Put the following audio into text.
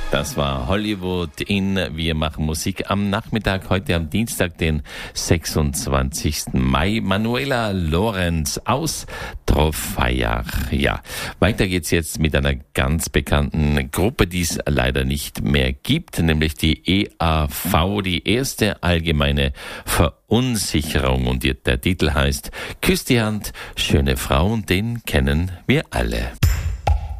Das war Hollywood in Wir machen Musik am Nachmittag, heute am Dienstag, den 26. Mai. Manuela Lorenz aus Trofeiach. Ja, weiter geht's jetzt mit einer ganz bekannten Gruppe, die es leider nicht mehr gibt, nämlich die EAV, die erste allgemeine Verunsicherung. Und der Titel heißt Küss die Hand, schöne Frau, und den kennen wir alle.